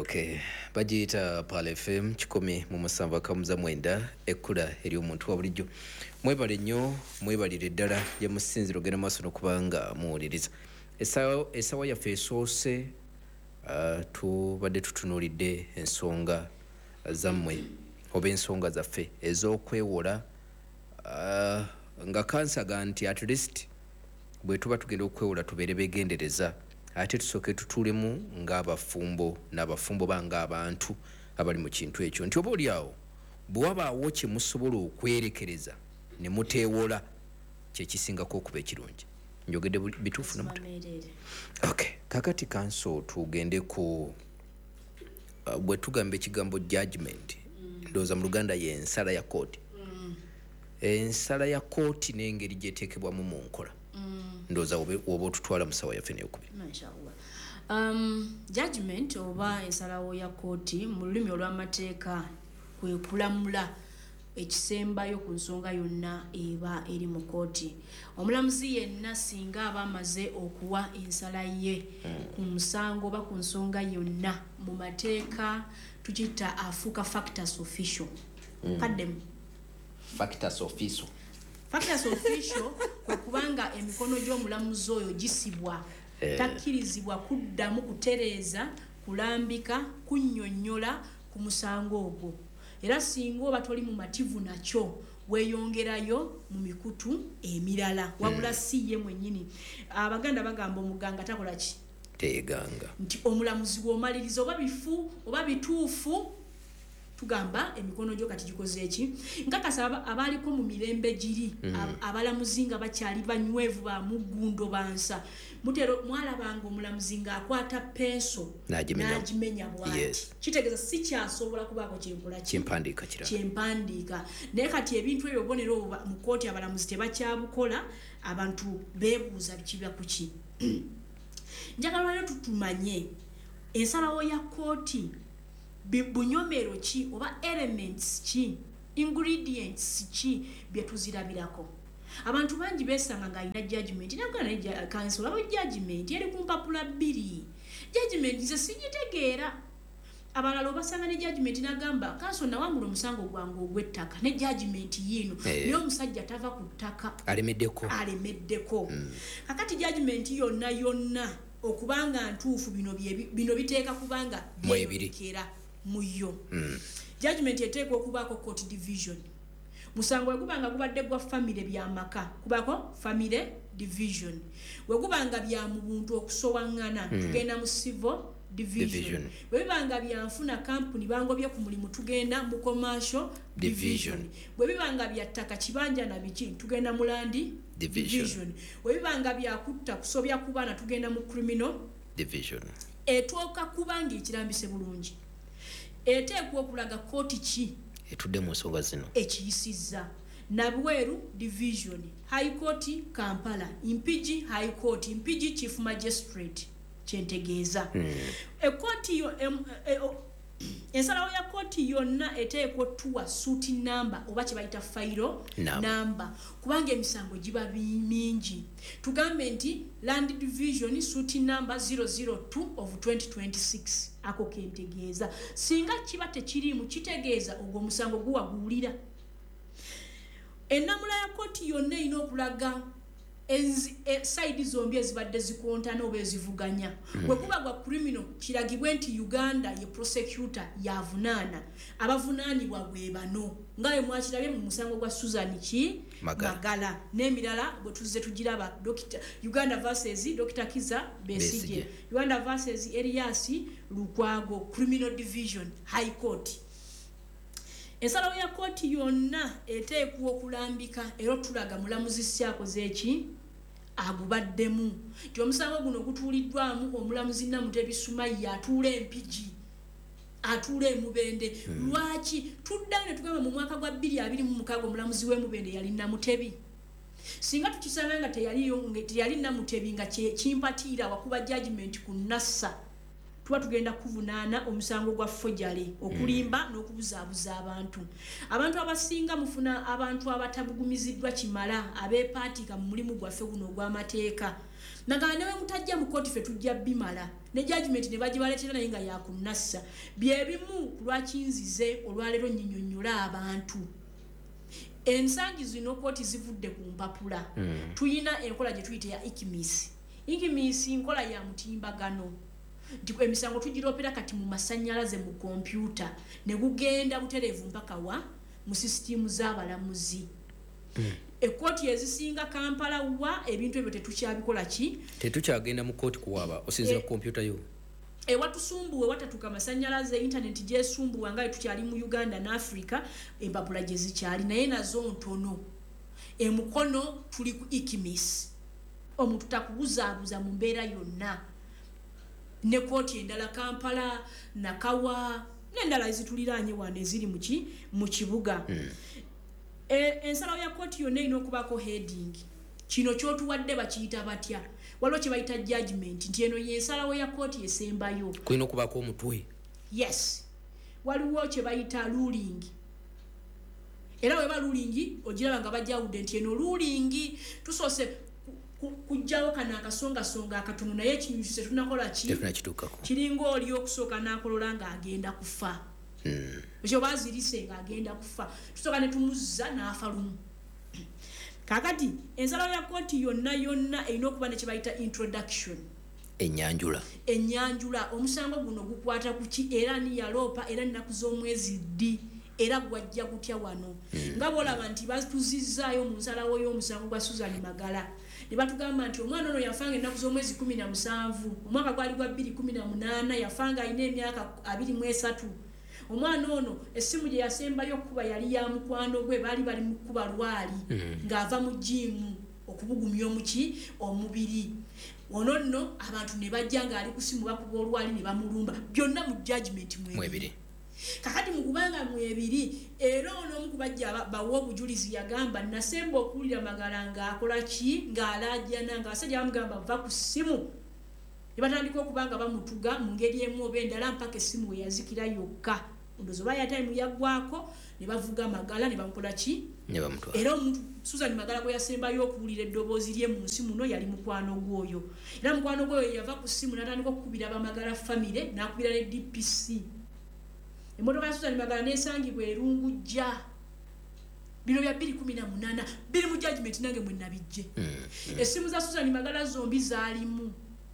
Okay, bagiyita Pal FM 107.9 ekkula eri omuntu wa bulijjo. Mwebale nnyo, mwebalire ddala ya musinziro gena maaso n'okubanga muwuliriza. Essawa yaffe esoose tubadde tutunuulidde ensonga zammwe oba ensonga zaffe ez'okwewola nga kansaga nti at least bwe tuba tugenda okwewola tubeere beegendereza ate tusooke tutuulemu ng'abafumbo n'abafumbo banga abantu abali mu kintu ekyo nti oba oliawo bwe wabaawo kye musobola okwerekereza ne muteewola kyekisingako okuba ekirungi. Njogedde bituufu namuta. Okay, kakati kanso tugende ku bwe tugamba ekigambo judgment ndowooza mu Luganda y'ensala ya kooti. Ensala ya kooti n'engeri gyeteekebwamu mu nkola. Ndowooza oba otutwala mu ssawa yaffe n'eyokubiri. Judgment oba ensalawo ya kooti mu lulimi olw'amateeka kwe kulamula ekisembayo ku nsonga yonna eba eri mu kooti. Omulamuzi yenna singa aba amaze okuwa ensala ye ku musango oba ku nsonga yonna mu mateeka tukiyita afuuka factus official. Kaddemu Factus official. Factus official kwe kubanga emikono gy'omulamuzi oyo gisibwa takkirizibwa kuddamu kutereeza kulambika kunnyonnyola ku musango ogwo. Era singa oba toli mu mativu nakyo weeyongerayo mu mikutu emirala wabula si ye mwennyini. Abaganda bagamba omuganga takola ki? Teeganga. Nti omulamuzi bw'omaliriza oba bifu oba bituufu tugamba emikono gyo kati gikoze eki. Nkakasa abaliko mu mirembe giri abalamuzi nga bakyali banywevu ba muggundo bansa mutero mwalabanga omulamuzi nga akwata penso n'agimenya bwati. Kitegeeza si kyasobola kubaako kyenkola kyempandiika kirala kyempandiika. Naye kati ebintu ebyo obonero mu kooti abalamuzi tebakyabukola abantu beebuuza kiba kuki. Njagala lero tutumanye ensalawo ya kooti bunyomero ki oba elements ki ingredients ki byetuzirabirako. Abantu bangi besanga nga ina judgment nagana council abo judgment yali ku mpapula 2. Judgment nze sijitegeera. Abalala basanga ne judgment nagamba council nawangula omusango gwange ogw'ettaka ne judgment yino niyo omusajja tava ku ttaka alemeddeko. Kakati judgment yonna okubanga ntuufu bino biteeka kubanga byebirikira muyo. Judgment eteekwa okubaako court division. Musango wegubanga gubadde gwa family byamaka kubaako family division. Wegubanga bya mu buntu okusowaŋŋana tugenda mu civil division. Webibanga byanfuna company bangobye ku mulimu tugenda mu commercial division. Webibanga bya ttaka kibanja na biki tugenda mu land division. Webibanga bya kutta kusobya kubana tugenda mu criminal division. Etwoka kubanga ekirambise bulungi eteekwa okulaga kooti ki etudde mu nsonga zino ekiyisizza. Nabweru division, High Court Kampala, Impigi High Court, Impigi Chief Magistrate kyentegeeza. Ekkooti yo ensalawo ya kooti yonna eteekwa tuwa suit number oba kye bayita file number kubanga emisango giba mingi. Tugambe nti Land Division suit number 002 of 2026 ako kentegeeza. Singa kiba tekirimu kitegeeza ogwo musango guwagulira. Ennamula ya kooti yonna ina okulaga side zombi ezibadde zikontana oba ezivuganya. Bwe kuba gwa criminal kiragibwe nti Uganda ye prosecutor yavunaana abavunaanibwa bwe bano nga mwakirabye mu musango gwa Susan Magala n'emirala bwe tuzze tugiraba Uganda versus Dr. Kiza Besigye, Uganda versus Elias Lukwago, Criminal Division High Court. Ensalawo ya kooti yonna eteekwa okulambika era tulaga mulamuzi syakoze eki agubaddemu. Nti omusango guno gutuuliddwamu omulamuzi Namutebi Sumaiya atuula Empigi atuula Emubende. Lwaki tuddayo ne tugamba mu mwaka gwa 2026 omulamuzi w'Emubende yali Namutebi? Singa tukisanga nga teyali Namutebi nga kimpatiira wakuba judgment ku Nassa tuba tugenda kuvunaana omusango gwa forgery okulimba n'okubuzaabuza abantu abasinga mufuna abantu abatabugumiziddwa kimala abeepaatika mu mulimu gwaffe guno ogw'amateeka nagala newe mutajja mu kooti ffe tujja bimala ne judgment ne bagibaleetera naye nga yakunnassa byebimu ku lwakinzize olwaleero nyinyonnyola abantu ensangi zino kooti zivudde ku mpapula tuyina enkola gye tuyita ya ikimis nkola ya mutimbagano nti emisango tugiroopera kati mu masannyalaze mu kompyuta ne gugenda butereevu mpaka wa mu sisitimu z'abalamuzi ekkooti ezisinga Kampala wa ebintu ebyo tetukyabikola ki tetukyagenda mu kooti kuwaaba osinzira ku kompyuta yo ewatusumbuwe watatuka masannyalaze internet gyesumbuwa nga tukyali mu Uganda ne Africa empapula gye zikyali naye nazo ntono emukono tuli ku ikimis omuntu takubuzaabuza mu mbeera yonna ne kooti endala Kampala Nakawa n'endala ezituliraanye wano eziri mu kibuga ensalawo ya kooti yonna erina okubaako heading kino kyotuwadde bakiyita batya waliwo kye bayita judgment nti eno yensalawo ya kooti esembayo kulina okubaako omutwe yes waliwo kye bayita ruling era weba ruling ogiraba nga bajjawudde nti eno ruling tusoose kujjawo kana akasongasonga akatono naye ekinyusi tetunakola ki kiringa oli okusooka n'akolola ng'agenda kufa ekyo bazirise ng'agenda kufa tusooka ne tumuzza n'afa lumu kakati ensalawo ya kooti yonna erina okuba ne kye bayita introduction enyanjula omusango guno gukwata ku ki era ni yaloopa era nnaku z'omwezi ddi era gwajja gutya wano nga bolaba nti batuzizaayo mu nsalawo y'omusango gwa Susan Magala ne batugamba nti omwana ono yafanga ennaku z'omwezi 17 omwaka gwali gwa 2018 yafanga alina emyaka 23 omwana ono essimu gye yasembayo okuba yali ya mukwano gwe bali mu kuba lwali ng'ava mu jimu okubugumya omubiri ono nno abantu ne bajja ng'ali ku simu bakuba olwali ne bamulumba byonna mu judgment mwebiri kakati mukubanga mwebiri era ono omu kubajja bawa obujulizi yagamba nasemba okuwulira Magala ng'akola ki ng'alajjana ng'abasajja bamugamba va ku ssimu ne batandika okubanga bamutuga mu ngeri emu oba endala mpaka essimu we yazikira yokka ndozo bayatayimu yaggwako ne bavuga Magala ne bamukola ki era omuntu Susan Magala gwe yasembayo okuwulira eddoboozi lye mu nsi muno yali mukwano gwoyo era mukwano gwoyo yava ku ssimu n'atandika okukubira Bamagala famire n'akubira ne DPC emmotoka ya Susan Magala n'esangibwa erungujja bino bya 2018 biri mu judgment nange mwe nabijje essimu za Susan Magala zombi zaalimu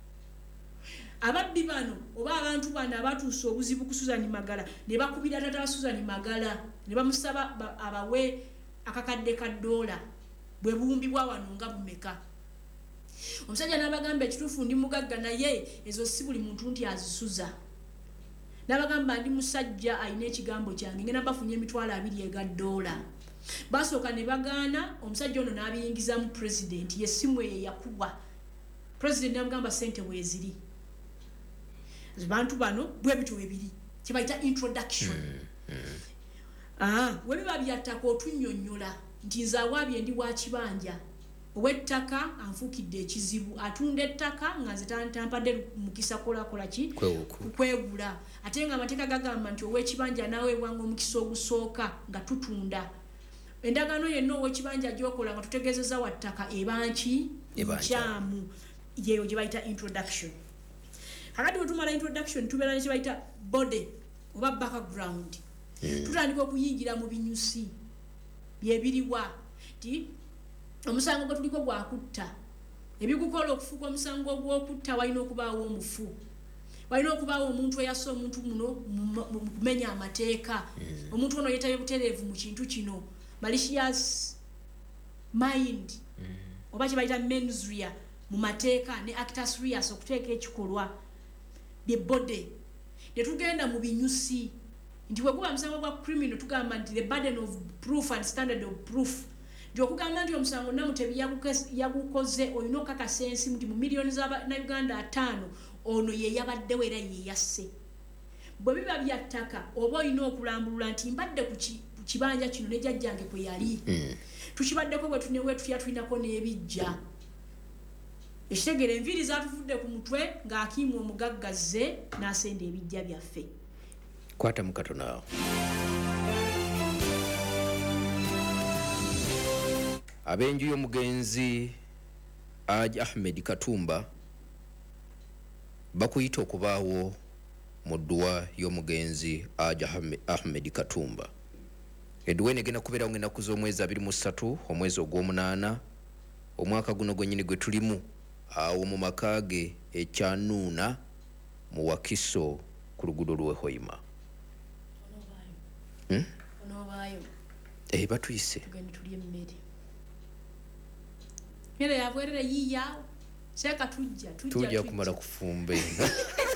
ababbi bano oba abantu bano abatuuse obuzibu ku Susan Magala ne bakubira tata wa Susan Magala ne bamusaba abawe akakadde ka $1 bwe buumbibwa wano nga bumeka omusajja n'abagamba ekituufu ndi mugagga naye ezo si buli muntu nti azisuza n'abagamba ndi musajja alina ekigambo kyange ngenda bafunye $20 ega $1 basooka ne bagaana omusajja ono n'abiyingiza mu president yessimu eyo yakubwa president n'amugamba sente weeziri bantu bano bwe bitu ebiri kibayita introduction webiba byattaka otunnyonnyola nti nze awaabye ndi wa kibanja ow'ettaka anfuukidde ekizibu atunda ettaka nga nze tampadde mukisa kolakola ki kwegula ate nga amateeka gagamba nti ow'ekibanja naweebwanga omukisa ogusooka nga tutunda endagaano yenna ow'ekibanja gyokola nga tutegeezeza wa ttaka ebanki nkyamu yeyo gye bayita introduction kakati wetumala introduction tubeera ne kye bayita body oba background tutandika okuyingira mu binyusi byebiriwa ti omusango gwe tuliko gwakutta ebigukola okufuuka omusango gw'okutta walina okubaawo omufu walina okubaawo omuntu eyassa omuntu muno mu kumenya amateeka omuntu ono yeetabe butereevu mu kintu kino malicious mind oba kye bayita mens rea mu mateeka ne actus reus okuteeka ekikolwa the body netugenda mu binyusi nti bwekuba musango gwa criminal tugamba nti the burden of proof and standard of proof nti okugamba nti omusango namutebi yagukoze olina okukakasa ensi nti mu miliyoni z'Abannayuganda 5 ono ye yabaddewo era ye yasse bwe biba bya ttaka oba olina okulambulula nti mbadde ku kibanja kino ne jjajjange kwe yali tukibaddeko bwe tutya tulinako n'ebijja ekitegere enviiri zatuvudde ku mutwe ng'akiimwa omugaggaze n'asenda ebijja byaffe. Kwata mu katono awo. Ab'enju y'omugenzi Haji Ahmed Katumba bakuyita okubaawo mu dduwa y'omugenzi Haji Ahmed Katumba. Edduwa egenda kubeerawo ng'ennaku z'omwezi 23 omwezi ogw'omunaana omwaka guno gwennyini gwe tulimu awo mu maka ge ekyanuuna mu Wakiso ku luguudo lw'e Hoima. Batuyise Mira yabwerere yiyawo seka tujja kumala kufumba eno.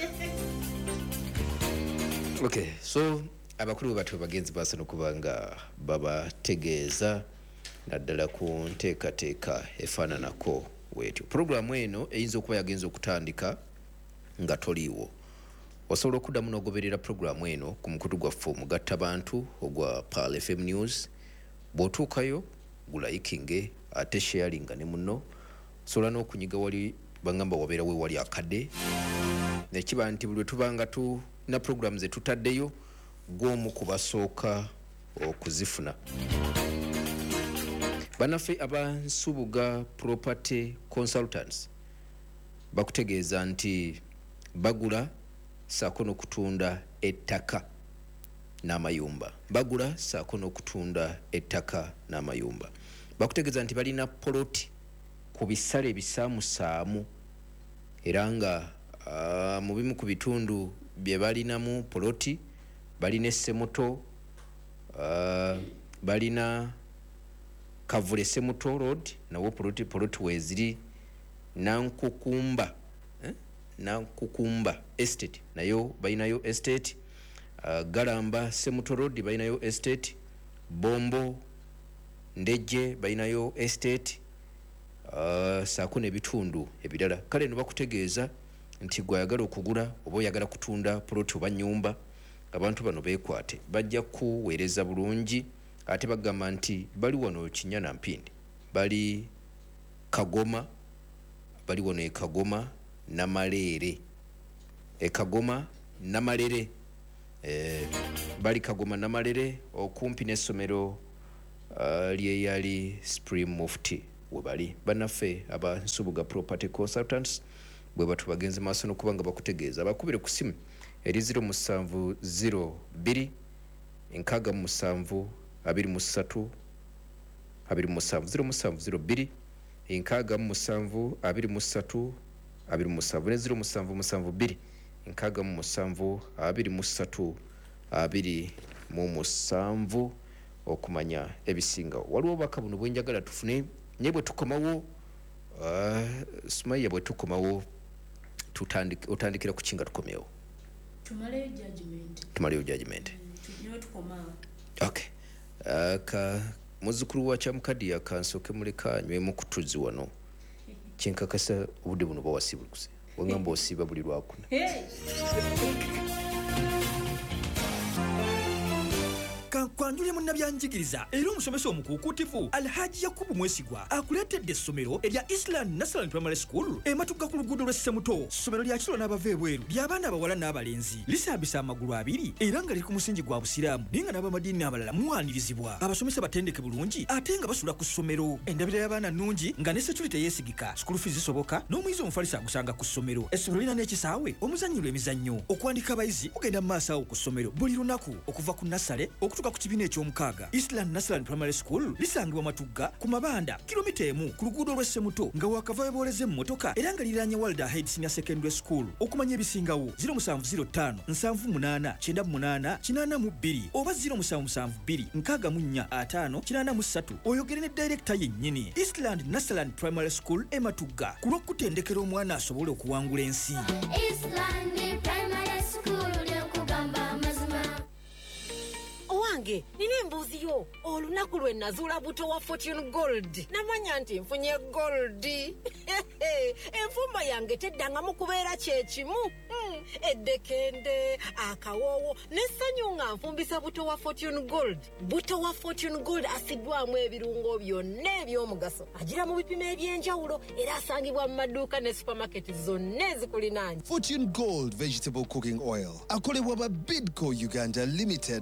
Okay, so abakulu batwe bagenzi basano kubanga babategeeza naddala ku nteekateeka efaananako bwetyo. Puroguramu eno eyinza okuba yagenza okutandika nga toliiwo. Osobola okuddamu n'ogoberera puroguramu eno ku mukutu gwaffe omugattabantu ogwa Pearl FM News. Bw'otuukayo gulayikinge ate sharinga ne muno. Osobola n'okunyiga wali bangamba wabeera we wali akadde. Nekiba nti buli tubanga na puroguramu ze tutaddeyo gw'omu kubasooka okuzifuna. Bannaffe aba Nsubuga Property Consultants bakutegeeza nti bagula saako n'okutunda ettaka n'amayumba. Bagula saako n'okutunda ettaka n'amayumba. Bakutegeeza nti balina poloti ku bisale bisaamusaamu era nga mu bimu ku bitundu bye balinamu poloti balina Essemuto, balina Kavule Semuto Road nawo poloti weziri, Nankukumba Estate nayo balinayo estate, Galamba Semuto Road balinayo estate, Bombo Ndeje balinayo estate, saako n'ebitundu ebirala. Kale no bakutegeeza nti gwayagala okugula oba oyagala kutunda poloti oba nnyumba, abantu bano beekwate bajja kuweereza bulungi. Ate bagamba nti bali wano Kinyana Mpindi, bali Kagoma, bali wano Kagoma Namalere, Kagoma Namalere, bali Kagoma Namalere okumpi n'essomero lyeyali Supreme Mufti we bali. Bannaffe aba Nsubuga Property Consultants bwe batu bagenze maaso n'okubanga bakutegeeza. Bakubire ku simu eri 0702 607 23 0702 607 23 0772 607 23 okumanya ebisinga. Waliwo obubaka buno bwenjagala tufune nye bwe tukomawo Sumaiya bwe tukomawo otandikira ku kinga tukomewo. Tumaleyo judgment. Okay. Muzukulu wa Kyamukadi yakansoke muleka nywemu kutuzi wano. Kinkakasa obudde buno bawasibulukuse. Wangamba osiba buli lwakuna. Kwanjule munnabyanjigiriza era omusomesa omukuukutivu Alhaji Yakubu Mwesigwa akuleetedde essomero erya Island National Primary School ematuka ku luguudo lw'e Ssemuto. Ssomero lya kilo n'abava ebweru ly'abaana abawala n'abalenzi lisaabisa amagulu abiri era nga liri ku musingi gwa busiraamu naye nga n'abamadiini abalala muwaanirizibwa. Abasomesa batendeke bulungi ate nga basula ku ssomero. Endabira y'abaana nnungi nga ne security teyeesigika, school fees zisoboka n'omuyizi omufalisa agusanga ku ssomero. Essomero lirina n'ekisaawe omuzannyirwa emizannyo. Okuwandika abayizi kugenda mu maaso awo ku ssomero buli lunaku okuva ku nasale okutuuka ku kibiina eky'omukaaga. Island National Primary School lisangibwa Matugga ku Mabanda kilomita emu ku luguudo lw'e Ssemuto nga wakava booleze mu motoka era nga liranye Walda Head Senior Secondary School. Okumanya ebisingawo 0705 78 98 82 oba 0772 64 53 oyogere ne director yennyini. Island National Primary School Matugga ku lw'okutendekera omwana asobole okuwangula ensi. Island Primary School lyokugamba mazima. Owange nina embuuzi Bulijjo olunaku lwe nazuula buto wa Fortune Gold namanya nti nfunye gold. Enfumba yange teddangamu kubeera kye kimu. Eddekende akawoowo n'essanyu nga nfumbisa buto wa Fortune Gold. Buto wa Fortune Gold asiddwamu ebirungo byonna eby'omugaso. Agira mu bipimo eby'enjawulo era asangibwa mu maduuka ne supermarket zonna ezikulinaanye. Fortune Gold Vegetable Cooking Oil. Akolebwa ba Bidco Uganda Limited.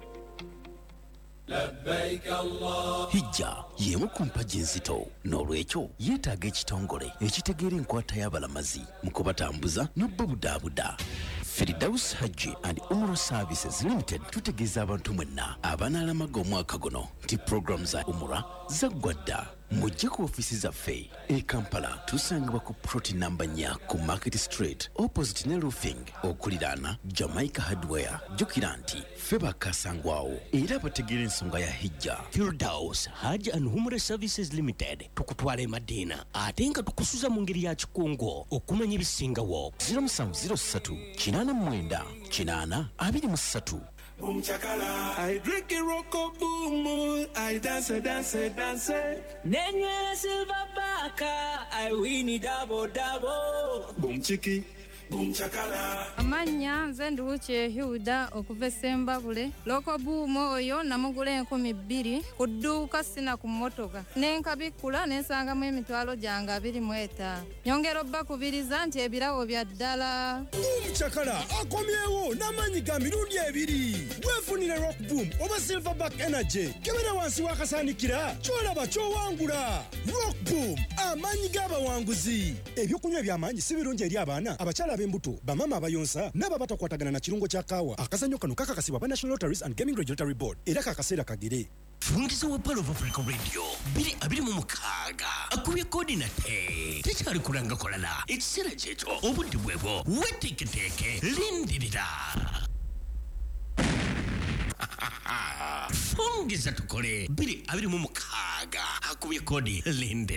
Hijja yemu ku mpagi enzito n'olwekyo yeetaaga ekitongole ekitegeera enkwata y'abalamazi mu kubatambuza n'obbabudaabuda. Firdaus Hajji and Umrah Services Limited tutegeeza abantu mwenna abanaalamaga omwaka guno nti program za Umrah zaggwa dda. Mujje ku ofisi zaffe e Kampala tusangibwa ku ploti namba 4 ku Market Street opposite ne roofing okuliraana Jamaica Hardware. Jjukira nti ffe bakasangwawo era bategeera ensonga ya hijja. Firdaus Hajji and Umrah Services Limited tukutwala e Madina ate nga tukusuza mu ngeri ya kikungo okumanya ebisingawo. 0703 89 823. I drink a rocko boom, I dance. Nenywera silver baka, I win it double. Boom chiki, boom chakala. Amanya nze Nduuche Hilda okuva Sembabule. Loko buumo oyo namugula 200 ku dduuka sina ku mmotoka. Nenkabikula nensangamu emitwalo gyange 25. Nyongera obbakubiriza nti ebirawo bya ddala. Chakala akomyewo n'amanyi ga mirundi 2. Weefunire Rock Boom oba Silverback Energy kebera wansi wakasaanikira kyolaba kyowangula. Rock Boom amanyi g'abawanguzi. Ebyokunywa eby'amaanyi si birungi eri abaana abakyala ab'embuto bamama abayonsa n'ababatakwatagana na kirungo kya kaawa. Akazannyo kano kakakasibwa ba National Lotteries and Gaming Regulatory Board era kakaseera kagere. Fungiza wa Pearl of Africa Radio 226 akubye kodi na tekyali kulanga kolala ekiseera kyekyo obudde bwebwo weteeketeeke lindirira. Fungiza tukole 226 akubye kodi linde.